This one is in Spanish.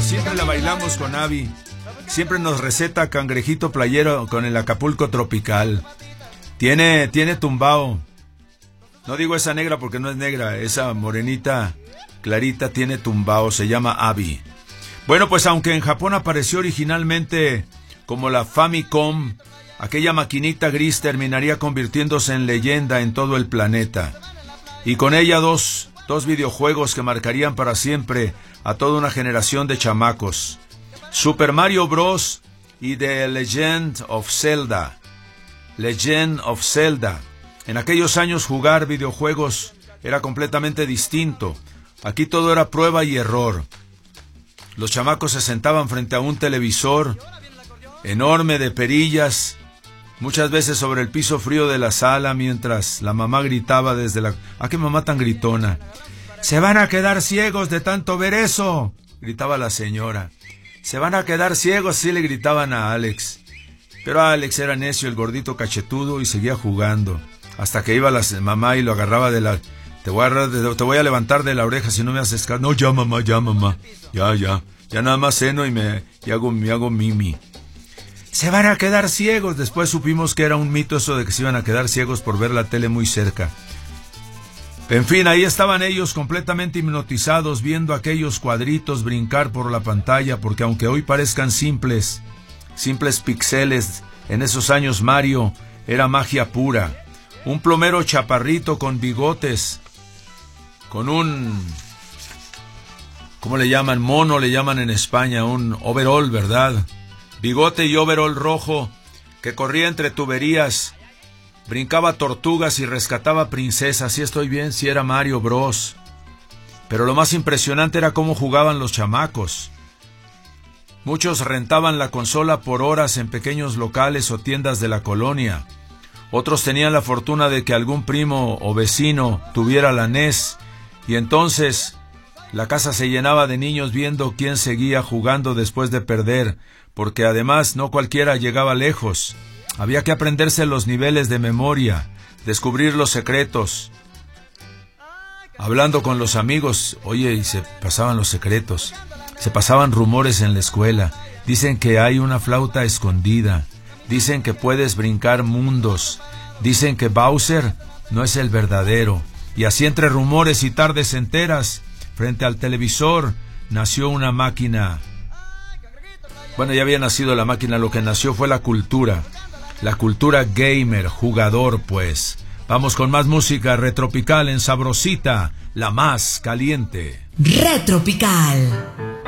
siempre la bailamos con Abby. Siempre nos receta cangrejito playero con el Acapulco tropical. Tiene tumbao. No digo esa negra porque no es negra, esa morenita clarita tiene tumbao, se llama Abby. Bueno, pues aunque en Japón apareció originalmente como la Famicom, aquella maquinita gris terminaría convirtiéndose en leyenda en todo el planeta. Y con ella dos videojuegos que marcarían para siempre a toda una generación de chamacos. Super Mario Bros. Y The Legend of Zelda. Legend of Zelda. En aquellos años jugar videojuegos era completamente distinto. Aquí todo era prueba y error. Los chamacos se sentaban frente a un televisor enorme de perillas, muchas veces sobre el piso frío de la sala, mientras la mamá gritaba desde la... ¿A qué mamá tan gritona? ¡Se van a quedar ciegos de tanto ver eso!, gritaba la señora. ¡Se van a quedar ciegos!, sí le gritaban a Alex. Pero Alex era necio, el gordito cachetudo, y seguía jugando. Hasta que iba la mamá y lo agarraba de la... Te voy a levantar de la oreja si no me haces caso. No, ya mamá. Ya nada más ceno y hago mimi. Se van a quedar ciegos. Después supimos que era un mito eso de que se iban a quedar ciegos por ver la tele muy cerca. En fin, ahí estaban ellos completamente hipnotizados viendo aquellos cuadritos brincar por la pantalla, porque aunque hoy parezcan simples pixeles, en esos años Mario era magia pura. Un plomero chaparrito con bigotes, con un... ¿Cómo le llaman? Mono le llaman en España, un overol, ¿verdad? Bigote y overol rojo, que corría entre tuberías, brincaba tortugas y rescataba princesas. Sí estoy bien, sí era Mario Bros. Pero lo más impresionante era cómo jugaban los chamacos. Muchos rentaban la consola por horas en pequeños locales o tiendas de la colonia. Otros tenían la fortuna de que algún primo o vecino tuviera la NES, y entonces la casa se llenaba de niños viendo quién seguía jugando después de perder, porque además no cualquiera llegaba lejos. Había que aprenderse los niveles de memoria, descubrir los secretos. Hablando con los amigos, oye, y se pasaban los secretos. Se pasaban rumores en la escuela. Dicen que hay una flauta escondida. Dicen que puedes brincar mundos. Dicen que Bowser no es el verdadero. Y así entre rumores y tardes enteras, frente al televisor, nació una máquina. Bueno, ya había nacido la máquina, lo que nació fue la cultura. La cultura gamer, jugador, pues. Vamos con más música retropical en Sabrosita, la más caliente. Retropical.